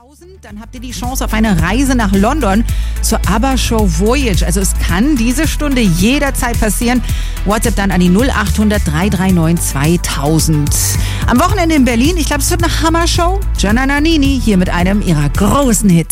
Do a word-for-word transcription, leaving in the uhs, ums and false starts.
Dann habt ihr die Chance auf eine Reise nach London zur ABBA Show Voyage. Also es kann diese Stunde jederzeit passieren. WhatsApp dann an die null acht hundert drei drei neun zweitausend. Am Wochenende in Berlin, ich glaube, es wird eine Hammer-Show. Gianna Nannini hier mit einem ihrer großen Hits.